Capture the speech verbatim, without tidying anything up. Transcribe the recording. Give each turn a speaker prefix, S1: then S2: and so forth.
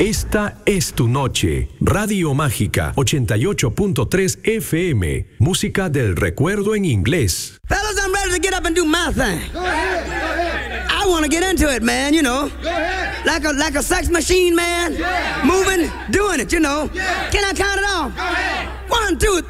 S1: Esta es tu noche. Radio Mágica ochenta y ocho punto tres F M. Música del recuerdo en inglés.
S2: Fellas, I'm ready to get up and do my thing.
S3: Go ahead, go ahead.
S2: I want to get into it, man, you know.
S3: Go ahead.
S2: Like a like a sex machine, man.
S3: Yeah.
S2: Moving, doing it, you know.
S3: Yeah.
S2: Can I count it off?
S3: Go ahead.
S2: One, two,